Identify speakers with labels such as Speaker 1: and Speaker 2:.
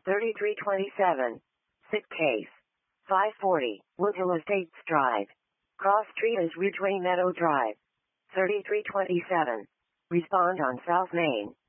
Speaker 1: 3327. Sit case. 540, Woodhill Estates Drive. Cross Street is Ridgeway Meadow Drive. 3327. Respond on South Main.